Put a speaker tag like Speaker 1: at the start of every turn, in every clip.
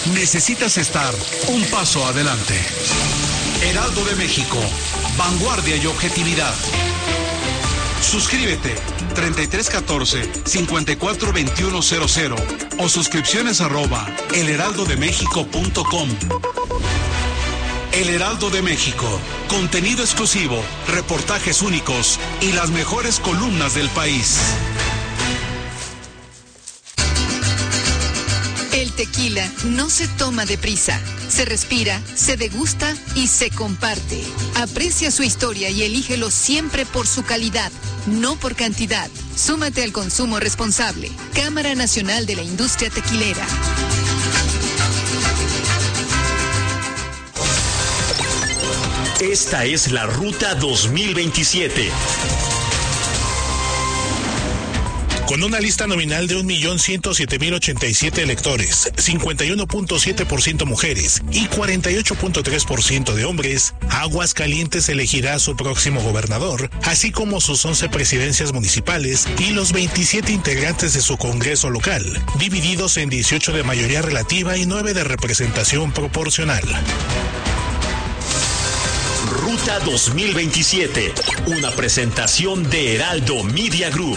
Speaker 1: necesitas estar un paso adelante. Heraldo de México, vanguardia y objetividad. Suscríbete 3314-542100 o suscripciones @elheraldodemexico.com. El Heraldo de México, contenido exclusivo, reportajes únicos y las mejores columnas del país.
Speaker 2: El tequila no se toma deprisa, se respira, se degusta y se comparte. Aprecia su historia y elígelo siempre por su calidad, no por cantidad. Súmate al consumo responsable. Cámara Nacional de la Industria Tequilera.
Speaker 3: Esta es la Ruta 2027.
Speaker 4: Con una lista nominal de 1.107.087 electores, 51.7% mujeres y 48.3% de hombres, Aguascalientes elegirá a su próximo gobernador, así como sus 11 presidencias municipales y los 27 integrantes de su Congreso local, divididos en 18 de mayoría relativa y 9 de representación proporcional.
Speaker 3: Ruta 2027, una presentación de Heraldo Media Group.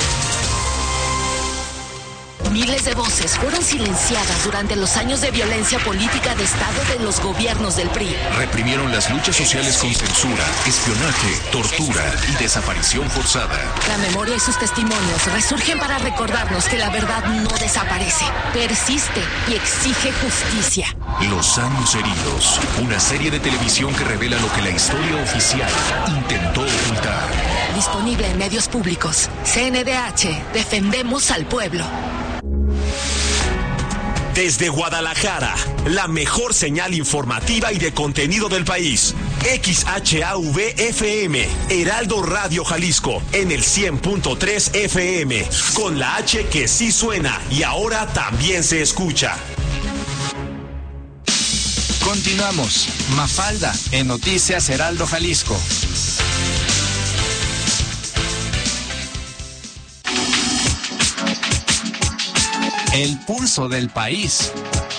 Speaker 5: Miles de voces fueron silenciadas durante los años de violencia política de Estado de los gobiernos del PRI.
Speaker 6: Reprimieron las luchas sociales con censura, espionaje, tortura y desaparición forzada.
Speaker 5: La memoria y sus testimonios resurgen para recordarnos que la verdad no desaparece, persiste y exige justicia.
Speaker 6: Los años heridos, una serie de televisión que revela lo que la historia oficial intentó ocultar.
Speaker 5: Disponible en medios públicos. CNDH, defendemos al pueblo.
Speaker 3: Desde Guadalajara, la mejor señal informativa y de contenido del país. XHAV-FM, Heraldo Radio Jalisco, en el 100.3 FM, con la H que sí suena y ahora también se escucha.
Speaker 7: Continuamos. Mafalda, en Noticias Heraldo Jalisco. El pulso del país.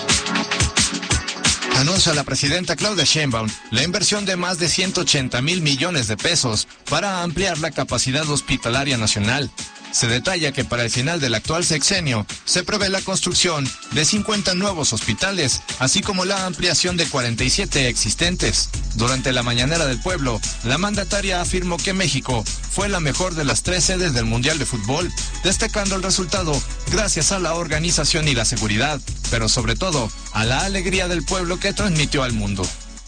Speaker 7: Anuncia la presidenta Claudia Sheinbaum la inversión de más de 180,000 millones de pesos para ampliar la capacidad hospitalaria nacional. Se detalla que para el final del actual sexenio se prevé la construcción de 50 nuevos hospitales, así como la ampliación de 47 existentes. Durante la Mañanera del Pueblo, la mandataria afirmó que México fue la mejor de las 3 sedes del Mundial de Fútbol, destacando el resultado gracias a la organización y la seguridad, pero sobre todo a la alegría del pueblo que transmitió al mundo.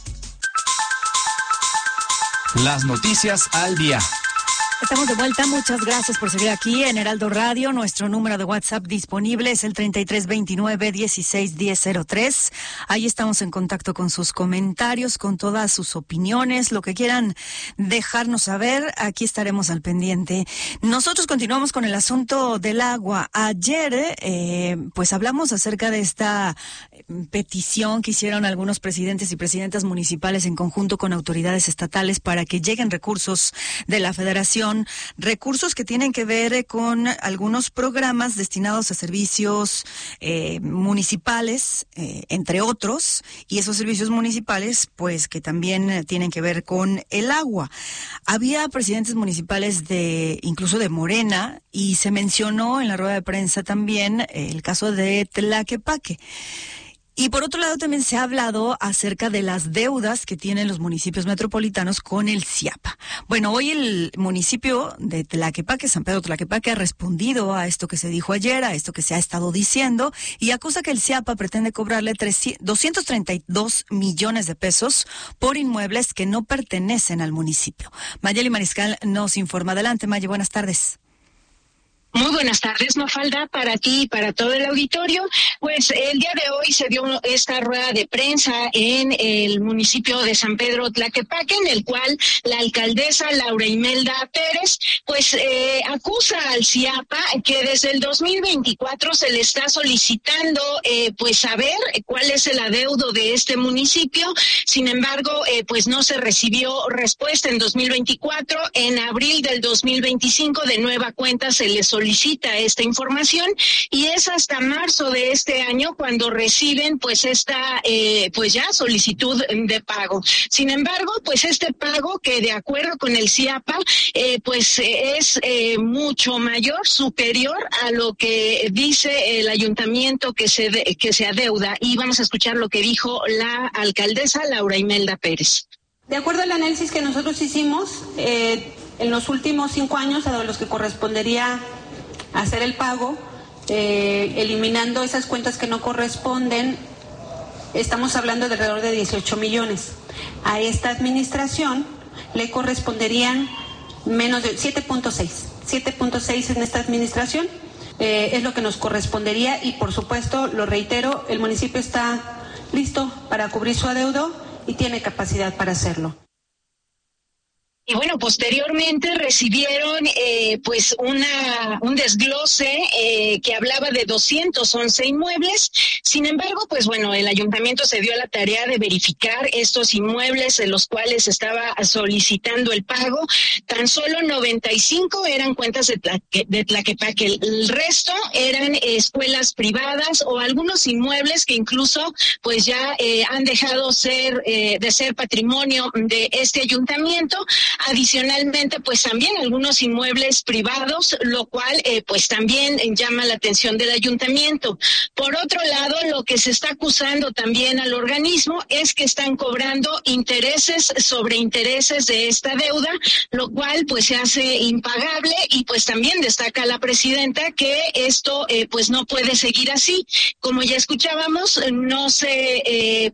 Speaker 7: Las noticias al día.
Speaker 8: Estamos de vuelta, muchas gracias por seguir aquí en Heraldo Radio. Nuestro número de WhatsApp disponible es el 3329-161003. Ahí estamos en contacto con sus comentarios, con todas sus opiniones, lo que quieran dejarnos saber, aquí estaremos al pendiente. Nosotros continuamos con el asunto del agua. Ayer, pues hablamos acerca de esta petición que hicieron algunos presidentes y presidentas municipales en conjunto con autoridades estatales para que lleguen recursos de la Federación, recursos que tienen que ver con algunos programas destinados a servicios municipales, entre otros, y esos servicios municipales, pues que también tienen que ver con el agua. Había presidentes municipales incluso de Morena, y se mencionó en la rueda de prensa también el caso de Tlaquepaque. Y por otro lado también se ha hablado acerca de las deudas que tienen los municipios metropolitanos con el CIAPA. Bueno, hoy el municipio de Tlaquepaque, San Pedro Tlaquepaque, ha respondido a esto que se dijo ayer, a esto que se ha estado diciendo, y acusa que el CIAPA pretende cobrarle 232 millones de pesos por inmuebles que no pertenecen al municipio. Mayeli Mariscal nos informa. Adelante, Maye, buenas tardes.
Speaker 9: Muy buenas tardes, Mafalda, para ti y para todo el auditorio. Pues el día de hoy se dio esta rueda de prensa en el municipio de San Pedro Tlaquepaque, en el cual la alcaldesa Laura Imelda Pérez pues acusa al CIAPA que desde el 2024 se le está solicitando pues saber cuál es el adeudo de este municipio. Sin embargo, pues no se recibió respuesta en 2024. En abril del 2025 de nueva cuenta se le solicitó solicita esta información y es hasta marzo de este año cuando reciben pues esta pues ya solicitud de pago. Sin embargo, pues este pago que de acuerdo con el CIAPA pues es mucho mayor, superior a lo que dice el ayuntamiento que se adeuda, y vamos a escuchar lo que dijo la alcaldesa Laura Imelda Pérez.
Speaker 10: De acuerdo al análisis que nosotros hicimos, en los últimos 5 años a los que correspondería hacer el pago, eliminando esas cuentas que no corresponden, estamos hablando de alrededor de 18 millones. A esta administración le corresponderían menos de 7.6 en esta administración, es lo que nos correspondería y por supuesto, lo reitero, el municipio está listo para cubrir su adeudo y tiene capacidad para hacerlo.
Speaker 9: Y bueno, posteriormente recibieron pues un desglose que hablaba de 211 inmuebles. Sin embargo, pues bueno, el ayuntamiento se dio a la tarea de verificar estos inmuebles en los cuales estaba solicitando el pago. Tan solo 95 eran cuentas de Tlaquepaque. El resto eran escuelas privadas o algunos inmuebles que incluso pues ya han dejado de ser patrimonio de este ayuntamiento. Adicionalmente, pues también algunos inmuebles privados, lo cual pues también llama la atención del ayuntamiento. Por otro lado, lo que se está acusando también al organismo es que están cobrando intereses sobre intereses de esta deuda, lo cual pues se hace impagable, y pues también destaca la presidenta que esto pues no puede seguir así. Como ya escuchábamos, no se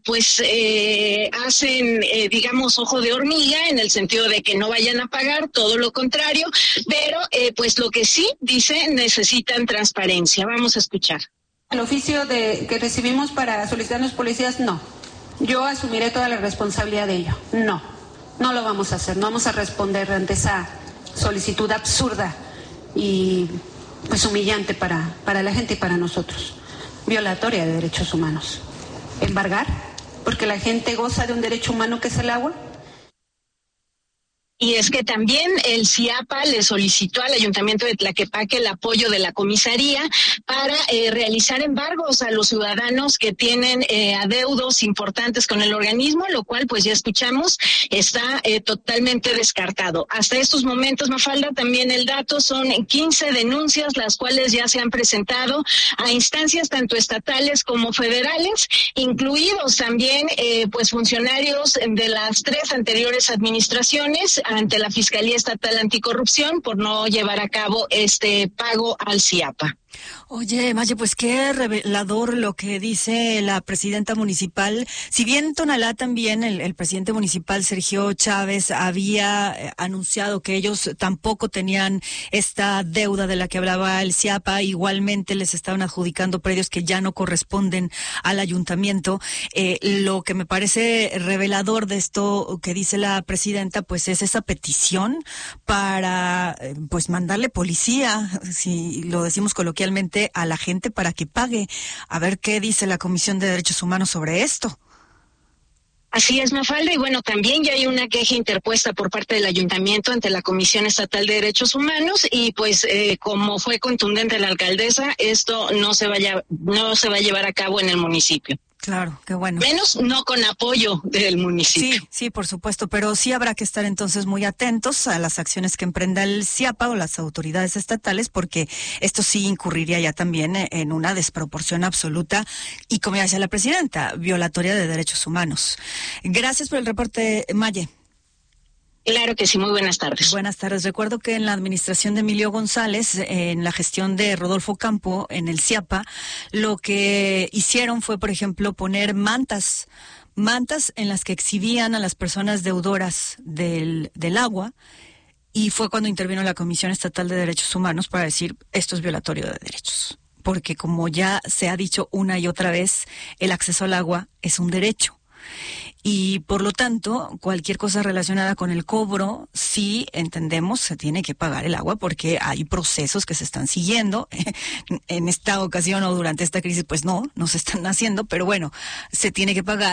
Speaker 9: hacen digamos ojo de hormiga en el sentido de que no vayan a pagar, todo lo contrario, pero pues lo que sí dice, necesitan transparencia. Vamos a escuchar.
Speaker 10: El oficio que recibimos para solicitar a los policías, no. Yo asumiré toda la responsabilidad de ello. No lo vamos a hacer, no vamos a responder ante esa solicitud absurda y pues humillante para la gente y para nosotros. Violatoria de derechos humanos. ¿Embargar? Porque la gente goza de un derecho humano que es el agua.
Speaker 9: Y es que también el CIAPA le solicitó al Ayuntamiento de Tlaquepaque el apoyo de la comisaría para realizar embargos a los ciudadanos que tienen adeudos importantes con el organismo, lo cual pues ya escuchamos está totalmente descartado. Hasta estos momentos, Mafalda, también el dato son 15 denuncias las cuales ya se han presentado a instancias tanto estatales como federales, incluidos también pues funcionarios de las 3 anteriores administraciones ante la Fiscalía Estatal Anticorrupción por no llevar a cabo este pago al CIAPA.
Speaker 8: Oye, Maye, pues qué revelador lo que dice la presidenta municipal. Si bien Tonalá también, el presidente municipal Sergio Chávez había anunciado que ellos tampoco tenían esta deuda de la que hablaba el CIAPA, igualmente les estaban adjudicando predios que ya no corresponden al ayuntamiento. Lo que me parece revelador de esto que dice la presidenta, pues es esa petición para pues mandarle policía, si lo decimos coloquialmente, a la gente para que pague. A ver qué dice la Comisión de Derechos Humanos sobre esto.
Speaker 9: Así es, Mafalda, y bueno, también ya hay una queja interpuesta por parte del ayuntamiento ante la Comisión Estatal de Derechos Humanos y pues como fue contundente la alcaldesa, esto no se va a llevar a cabo en el municipio.
Speaker 8: Claro, qué bueno.
Speaker 9: Menos no con apoyo del municipio.
Speaker 8: Sí, por supuesto, pero sí habrá que estar entonces muy atentos a las acciones que emprenda el CIAPA o las autoridades estatales, porque esto sí incurriría ya también en una desproporción absoluta y, como ya decía la presidenta, violatoria de derechos humanos. Gracias por el reporte, Maye.
Speaker 9: Claro que sí, muy buenas tardes.
Speaker 8: Buenas tardes. Recuerdo que en la administración de Emilio González, en la gestión de Rodolfo Campo, en el CIAPA, lo que hicieron fue, por ejemplo, poner mantas en las que exhibían a las personas deudoras del agua, y fue cuando intervino la Comisión Estatal de Derechos Humanos para decir esto es violatorio de derechos. Porque como ya se ha dicho una y otra vez, el acceso al agua es un derecho. Y por lo tanto, cualquier cosa relacionada con el cobro, sí entendemos, se tiene que pagar el agua porque hay procesos que se están siguiendo. En esta ocasión o durante esta crisis, pues no se están haciendo, pero bueno, se tiene que pagar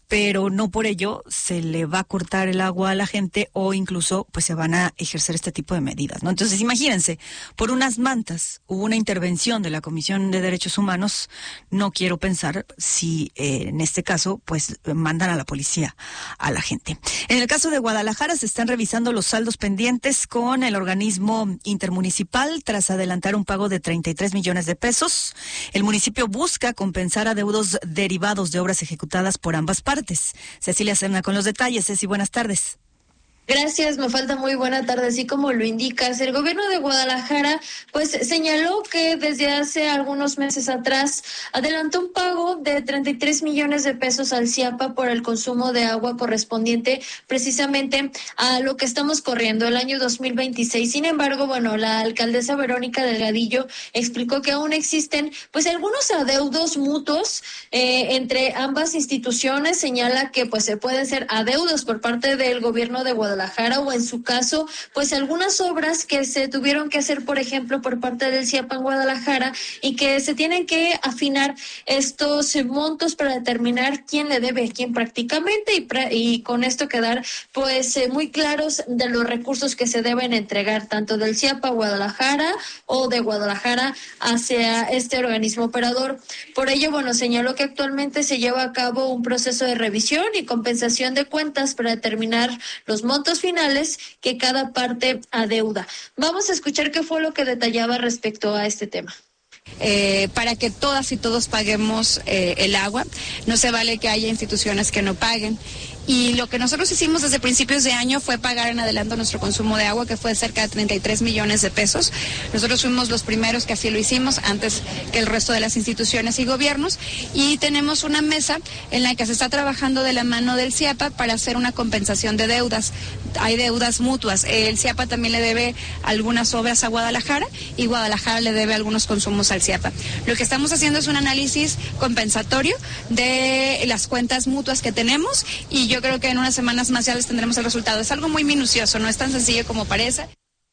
Speaker 8: pero no por ello se le va a cortar el agua a la gente o incluso pues se van a ejercer este tipo de medidas, ¿no? Entonces imagínense, por unas mantas hubo una intervención de la Comisión de Derechos Humanos, no quiero pensar si en este caso pues mandan a la policía a la gente. En el caso de Guadalajara se están revisando los saldos pendientes con el organismo intermunicipal tras adelantar un pago de 33 millones de pesos. El municipio busca compensar adeudos derivados de obras ejecutadas por ambas partes. Cecilia Serna con los detalles. Ceci, buenas tardes.
Speaker 11: Gracias, Mafalda, muy buena tarde. Así como lo indicas, el gobierno de Guadalajara pues señaló que desde hace algunos meses atrás adelantó un pago de 33 millones de pesos al CIAPA por el consumo de agua correspondiente precisamente a lo que estamos corriendo el año 2026. Sin embargo, bueno, la alcaldesa Verónica Delgadillo explicó que aún existen pues algunos adeudos mutuos entre ambas instituciones. Señala que pues se pueden ser adeudos por parte del gobierno de Guadalajara o en su caso, pues algunas obras que se tuvieron que hacer, por ejemplo, por parte del CIAPA en Guadalajara y que se tienen que afinar estos montos para determinar quién le debe a quién prácticamente y con esto quedar pues muy claros de los recursos que se deben entregar tanto del CIAPA a Guadalajara o de Guadalajara hacia este organismo operador. Por ello, bueno, señaló que actualmente se lleva a cabo un proceso de revisión y compensación de cuentas para determinar los montos finales que cada parte adeuda. Vamos a escuchar qué fue lo que detallaba respecto a este tema.
Speaker 12: Para que todas y todos paguemos el agua, no se vale que haya instituciones que no paguen. Y lo que nosotros hicimos desde principios de año fue pagar en adelanto nuestro consumo de agua, que fue cerca de 33 millones de pesos. Nosotros fuimos los primeros que así lo hicimos, antes que el resto de las instituciones y gobiernos. Y tenemos una mesa en la que se está trabajando de la mano del CIAPA para hacer una compensación de deudas. Hay deudas mutuas. El CIAPA también le debe algunas obras a Guadalajara y Guadalajara le debe algunos consumos al CIAPA. Lo que estamos haciendo es un análisis compensatorio de las cuentas mutuas que tenemos y yo creo que en unas semanas más ya les tendremos el resultado. Es algo muy minucioso, no es tan sencillo como parece.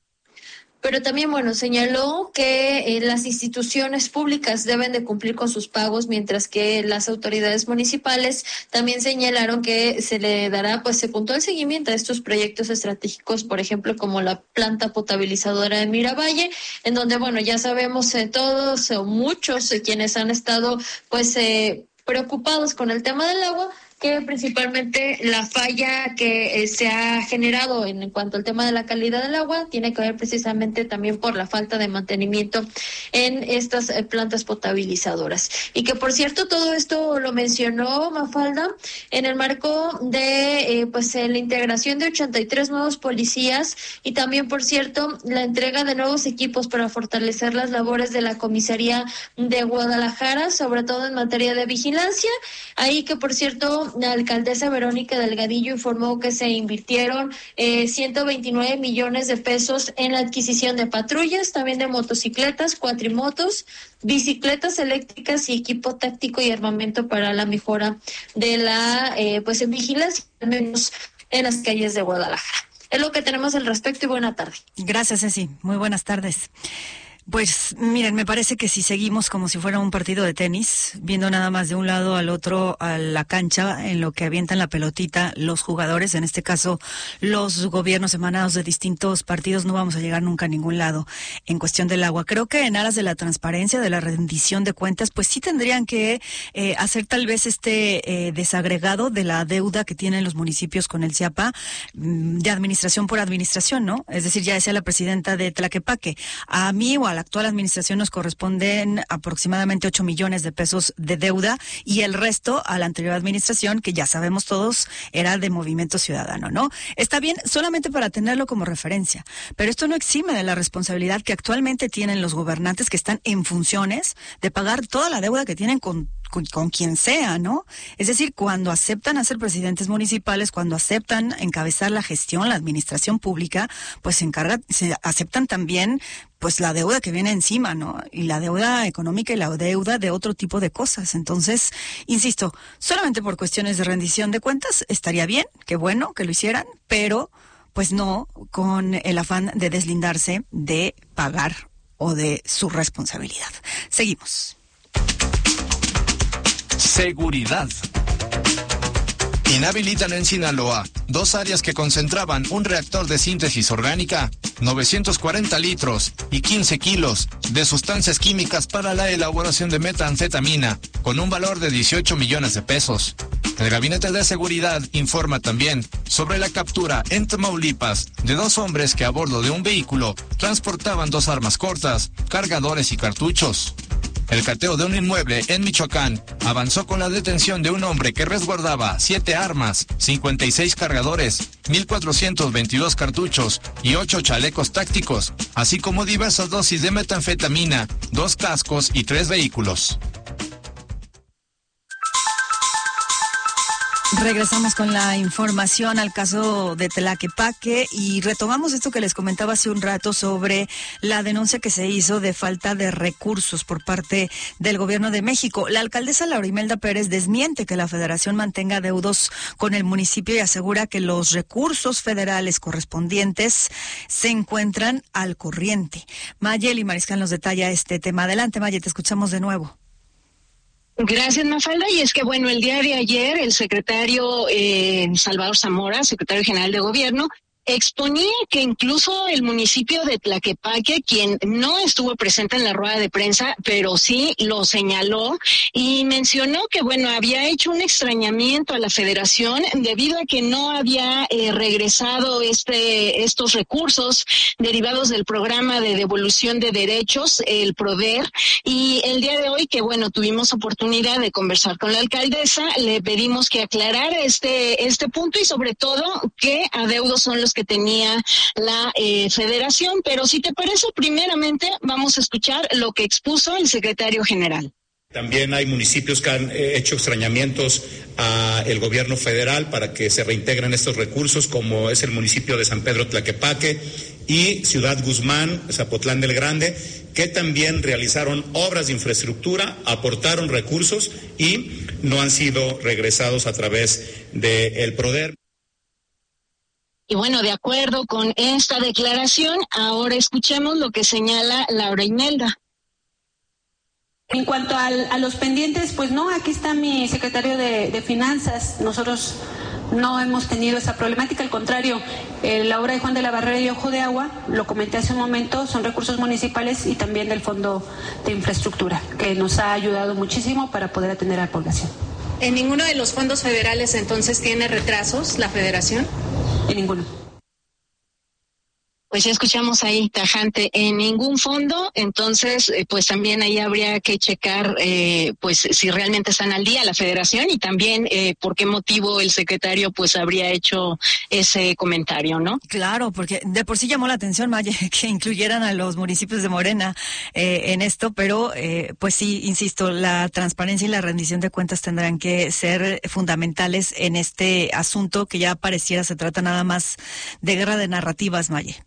Speaker 11: Pero también, bueno, señaló que las instituciones públicas deben de cumplir con sus pagos, mientras que las autoridades municipales también señalaron que se le dará pues puntual seguimiento a estos proyectos estratégicos, por ejemplo, como la planta potabilizadora de Miravalle, en donde, bueno, ya sabemos todos o muchos quienes han estado pues preocupados con el tema del agua, que principalmente la falla que se ha generado en cuanto al tema de la calidad del agua tiene que ver precisamente también por la falta de mantenimiento en estas plantas potabilizadoras. Y que, por cierto, todo esto lo mencionó Mafalda en el marco de la integración de 83 nuevos policías y también, por cierto, la entrega de nuevos equipos para fortalecer las labores de la comisaría de Guadalajara, sobre todo en materia de vigilancia. Ahí que, por cierto, la alcaldesa Verónica Delgadillo informó que se invirtieron 129 millones de pesos en la adquisición de patrullas, también de motocicletas, cuatrimotos, bicicletas eléctricas y equipo táctico y armamento para la mejora de la vigilancia, al menos en las calles de Guadalajara. Es lo que tenemos al respecto y buena tarde.
Speaker 8: Gracias, Ceci. Muy buenas tardes. Pues miren, me parece que si seguimos como si fuera un partido de tenis, viendo nada más de un lado al otro a la cancha en lo que avientan la pelotita los jugadores, en este caso los gobiernos emanados de distintos partidos, no vamos a llegar nunca a ningún lado en cuestión del agua. Creo que en aras de la transparencia, de la rendición de cuentas, pues sí tendrían que hacer tal vez desagregado de la deuda que tienen los municipios con el CIAPA de administración por administración, ¿no? Es decir, ya decía la presidenta de Tlaquepaque, a mí o a la actual administración nos corresponden aproximadamente 8 millones de pesos de deuda y el resto a la anterior administración, que ya sabemos todos era de Movimiento Ciudadano, ¿no? Está bien solamente para tenerlo como referencia, pero esto no exime de la responsabilidad que actualmente tienen los gobernantes que están en funciones de pagar toda la deuda que tienen con quien sea, ¿no? Es decir, cuando aceptan a ser presidentes municipales, cuando aceptan encabezar la gestión, la administración pública, pues se aceptan también pues la deuda que viene encima, ¿no? Y la deuda económica y la deuda de otro tipo de cosas. Entonces, insisto, solamente por cuestiones de rendición de cuentas estaría bien, qué bueno que lo hicieran, pero pues no con el afán de deslindarse de pagar o de su responsabilidad. Seguimos.
Speaker 3: Seguridad.
Speaker 7: Inhabilitan en Sinaloa 2 áreas que concentraban un reactor de síntesis orgánica, 940 litros y 15 kilos de sustancias químicas para la elaboración de metanfetamina, con un valor de 18 millones de pesos. El Gabinete de Seguridad informa también sobre la captura en Tamaulipas de 2 hombres que a bordo de un vehículo transportaban 2 armas cortas, cargadores y cartuchos. El cateo de un inmueble en Michoacán avanzó con la detención de un hombre que resguardaba 7 armas, 56 cargadores, 1,422 cartuchos y 8 chalecos tácticos, así como diversas dosis de metanfetamina, 2 cascos y 3 vehículos.
Speaker 8: Regresamos con la información al caso de Tlaquepaque y retomamos esto que les comentaba hace un rato sobre la denuncia que se hizo de falta de recursos por parte del Gobierno de México. La alcaldesa Laura Imelda Pérez desmiente que la Federación mantenga adeudos con el municipio y asegura que los recursos federales correspondientes se encuentran al corriente. Mayeli Mariscal nos detalla este tema. Adelante, Maye, te escuchamos de nuevo.
Speaker 9: Gracias, Mafalda. Y es que, bueno, el día de ayer el secretario Salvador Zamora, secretario general de Gobierno, exponía que incluso el municipio de Tlaquepaque, quien no estuvo presente en la rueda de prensa, pero sí lo señaló y mencionó que, bueno, había hecho un extrañamiento a la federación debido a que no había regresado estos recursos derivados del programa de devolución de derechos, el PRODER, y el día de hoy que, bueno, tuvimos oportunidad de conversar con la alcaldesa, le pedimos que aclarara este punto y sobre todo qué adeudos son los que tenía la federación, pero si te parece, primeramente vamos a escuchar lo que expuso el secretario general.
Speaker 13: También hay municipios que han hecho extrañamientos al gobierno federal para que se reintegren estos recursos, como es el municipio de San Pedro Tlaquepaque y Ciudad Guzmán, Zapotlán del Grande, que también realizaron obras de infraestructura, aportaron recursos y no han sido regresados a través del PRODER.
Speaker 9: Y bueno, de acuerdo con esta declaración, ahora escuchemos lo que señala Laura Imelda.
Speaker 10: En cuanto a los pendientes, pues no, aquí está mi secretario de Finanzas. Nosotros no hemos tenido esa problemática, al contrario, la obra de Juan de la Barrera y Ojo de Agua, lo comenté hace un momento, son recursos municipales y también del Fondo de Infraestructura, que nos ha ayudado muchísimo para poder atender a la población.
Speaker 2: ¿En ninguno de los fondos federales entonces tiene retrasos la federación?
Speaker 10: En ninguno.
Speaker 9: Pues ya escuchamos ahí tajante, en ningún fondo, entonces pues también ahí habría que checar pues si realmente están al día la federación y también por qué motivo el secretario pues habría hecho ese comentario, ¿no?
Speaker 8: Claro, porque de por sí llamó la atención, Maye, que incluyeran a los municipios de Morena en esto, pero pues sí, insisto, la transparencia y la rendición de cuentas tendrán que ser fundamentales en este asunto que ya pareciera se trata nada más de guerra de narrativas, Maye.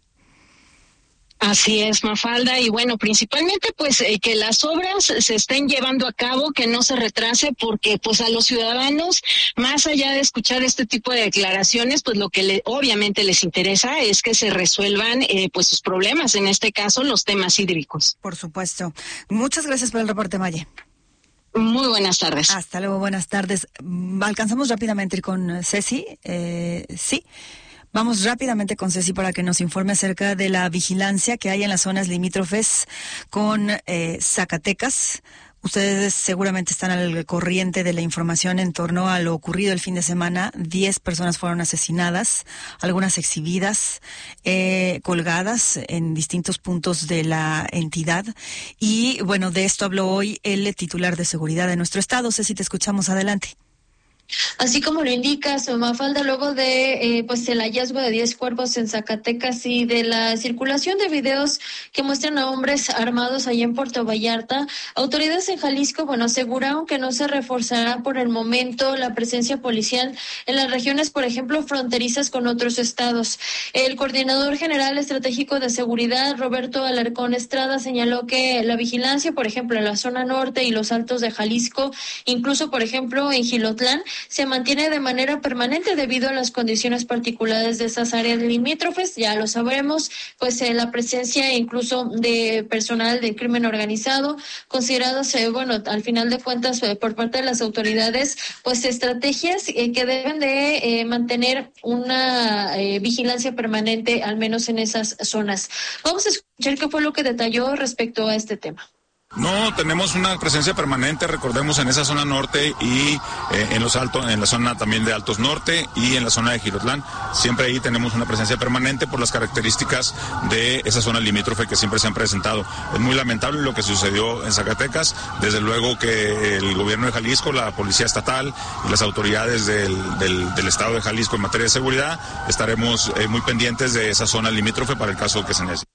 Speaker 9: Así es, Mafalda, y bueno, principalmente pues que las obras se estén llevando a cabo, que no se retrase, porque pues a los ciudadanos, más allá de escuchar este tipo de declaraciones, pues lo que obviamente les interesa es que se resuelvan pues sus problemas, en este caso los temas hídricos.
Speaker 8: Por supuesto. Muchas gracias por el reporte, Maye.
Speaker 9: Muy buenas tardes.
Speaker 8: Hasta luego, buenas tardes. Alcanzamos rápidamente ir con Ceci, sí. Vamos rápidamente con Ceci para que nos informe acerca de la vigilancia que hay en las zonas limítrofes con Zacatecas. Ustedes seguramente están al corriente de la información en torno a lo ocurrido el fin de semana. 10 personas fueron asesinadas, algunas exhibidas, colgadas en distintos puntos de la entidad. Y bueno, de esto habló hoy el titular de seguridad de nuestro estado. Ceci, te escuchamos, adelante.
Speaker 11: Así como lo indica Mafalda, luego de pues el hallazgo de 10 cuerpos en Zacatecas y de la circulación de videos que muestran a hombres armados allá en Puerto Vallarta, autoridades en Jalisco, aseguraron que no se reforzará por el momento la presencia policial en las regiones, por ejemplo, fronterizas con otros estados. El coordinador general estratégico de seguridad, Roberto Alarcón Estrada, señaló que la vigilancia, por ejemplo, en la zona norte y los altos de Jalisco, incluso, por ejemplo, en Jilotlán, se mantiene de manera permanente debido a las condiciones particulares de esas áreas limítrofes. Ya lo sabremos, pues la presencia incluso de personal de crimen organizado, considerados, al final de cuentas, por parte de las autoridades, pues estrategias que deben de mantener una vigilancia permanente, al menos en esas zonas. Vamos a escuchar qué fue lo que detalló respecto a este tema.
Speaker 14: No, tenemos una presencia permanente, recordemos, en esa zona norte y en la zona también de Altos Norte y en la zona de Gilotlán. Siempre ahí tenemos una presencia permanente por las características de esa zona limítrofe que siempre se han presentado. Es muy lamentable lo que sucedió en Zacatecas. Desde luego que el gobierno de Jalisco, la policía estatal y las autoridades del estado de Jalisco en materia de seguridad estaremos muy pendientes de esa zona limítrofe para el caso que se necesite.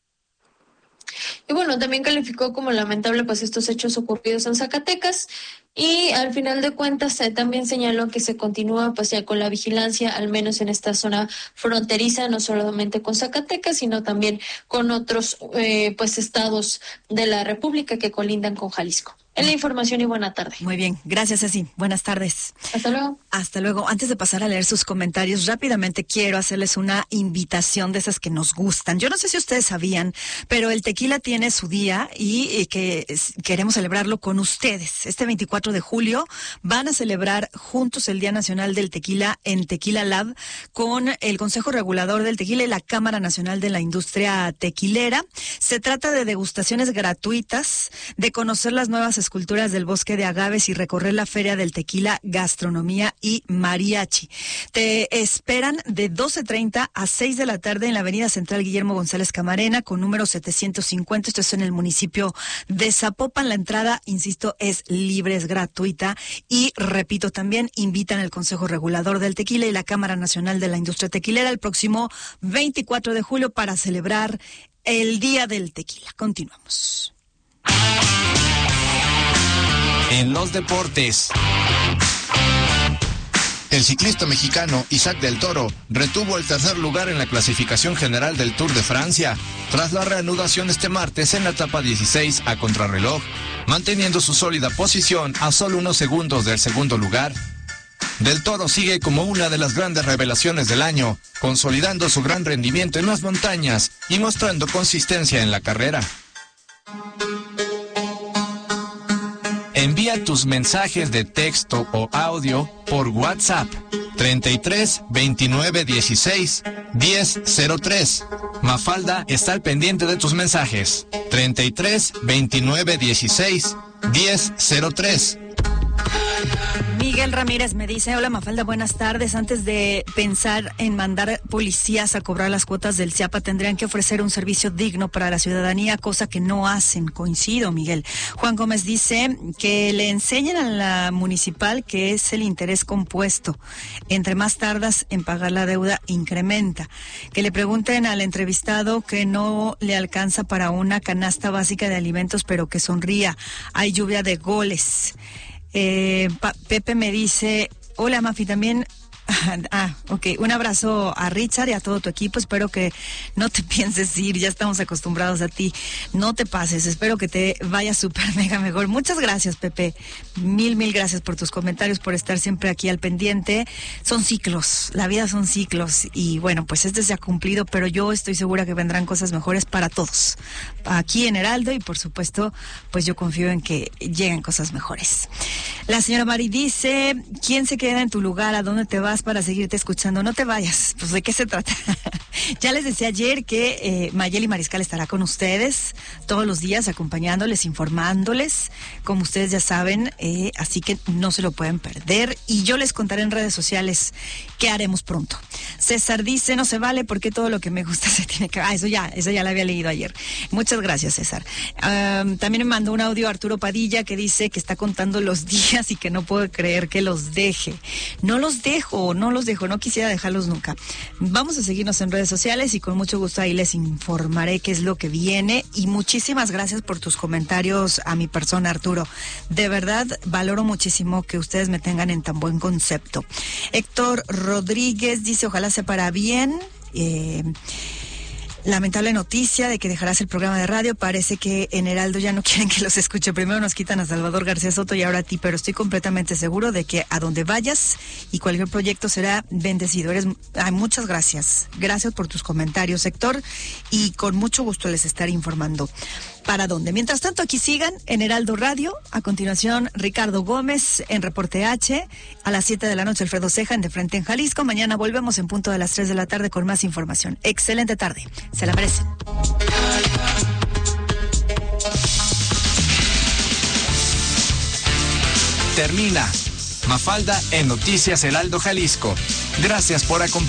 Speaker 11: Y también calificó como lamentable pues estos hechos ocurridos en Zacatecas y al final de cuentas también señaló que se continúa pues ya con la vigilancia, al menos en esta zona fronteriza, no solamente con Zacatecas, sino también con otros pues estados de la República que colindan con Jalisco. En la información y buena tarde.
Speaker 8: Muy bien, gracias Ceci. Buenas tardes.
Speaker 11: Hasta luego.
Speaker 8: Hasta luego. Antes de pasar a leer sus comentarios, rápidamente quiero hacerles una invitación de esas que nos gustan. Yo no sé si ustedes sabían, pero el tequila tiene su día y que queremos celebrarlo con ustedes. Este 24 de julio van a celebrar juntos el Día Nacional del Tequila en Tequila Lab con el Consejo Regulador del Tequila y la Cámara Nacional de la Industria Tequilera. Se trata de degustaciones gratuitas, de conocer las nuevas esculturas del bosque de agaves y recorrer la Feria del Tequila, Gastronomía y Mariachi. Te esperan de 12:30 a 6 de la tarde en la Avenida Central Guillermo González Camarena con número 750. Esto es en el municipio de Zapopan. La entrada, insisto, es libre, es gratuita y, repito, también invitan al Consejo Regulador del Tequila y la Cámara Nacional de la Industria Tequilera el próximo 24 de julio para celebrar el Día del Tequila. Continuamos.
Speaker 7: En los deportes, el ciclista mexicano Isaac del Toro retuvo el tercer lugar en la clasificación general del Tour de Francia, tras la reanudación este martes en la etapa 16 a contrarreloj, manteniendo su sólida posición a solo unos segundos del segundo lugar. Del Toro sigue como una de las grandes revelaciones del año, consolidando su gran rendimiento en las montañas y mostrando consistencia en la carrera. Envía tus mensajes de texto o audio por WhatsApp 33 29 16 10 03. Mafalda está al pendiente de tus mensajes 33 29 16 10 03.
Speaker 8: Miguel Ramírez me dice: hola Mafalda, buenas tardes. Antes de pensar en mandar policías a cobrar las cuotas del CIAPA, tendrían que ofrecer un servicio digno para la ciudadanía, cosa que no hacen. Coincido, Miguel. Juan Gómez dice que le enseñen a la municipal que es el interés compuesto. Entre más tardas en pagar la deuda, incrementa. Que le pregunten al entrevistado que no le alcanza para una canasta básica de alimentos, pero que sonría. Hay lluvia de goles. Pepe me dice: hola Mafi, también ok, un abrazo a Richard y a todo tu equipo. Espero que no te pienses ir, ya estamos acostumbrados a ti. No te pases, espero que te vaya súper mega mejor. Muchas gracias, Pepe. Mil gracias por tus comentarios, por estar siempre aquí al pendiente. Son ciclos, la vida son ciclos y bueno, pues este se ha cumplido, pero yo estoy segura que vendrán cosas mejores para todos. Aquí en Heraldo y por supuesto, pues yo confío en que lleguen cosas mejores. La señora Mari dice: ¿quién se queda en tu lugar? ¿A dónde te vas para seguirte escuchando? No te vayas. Pues ¿de qué se trata? Ya les decía ayer que Mayeli Mariscal estará con ustedes todos los días acompañándoles, informándoles, como ustedes ya saben, así que no se lo pueden perder y yo les contaré en redes sociales qué haremos pronto. César dice: no se vale porque todo lo que me gusta se tiene que... eso ya la había leído ayer. Muchas gracias, César. También me mandó un audio Arturo Padilla que dice que está contando los días y que no puede creer que los deje. No los dejo, no quisiera dejarlos nunca. Vamos a seguirnos en redes sociales y con mucho gusto ahí les informaré qué es lo que viene y muchísimas gracias por tus comentarios a mi persona, Arturo. De verdad, valoro muchísimo que ustedes me tengan en tan buen concepto. Héctor Rodríguez dice: ojalá se para bien. Lamentable noticia de que dejarás el programa de radio. Parece que en Heraldo ya no quieren que los escuche. Primero nos quitan a Salvador García Soto y ahora a ti, pero estoy completamente seguro de que a donde vayas y cualquier proyecto será bendecido. Muchas gracias. Gracias por tus comentarios, Héctor, y con mucho gusto les estaré informando para dónde. Mientras tanto, aquí sigan en Heraldo Radio. A continuación, Ricardo Gómez en Reporte H. A las 7 de la noche, Alfredo Ceja en De Frente en Jalisco. Mañana volvemos en punto de las 3 de la tarde con más información. Excelente tarde. Se la merecen.
Speaker 7: Termina Mafalda en Noticias Heraldo Jalisco. Gracias por acompañarnos.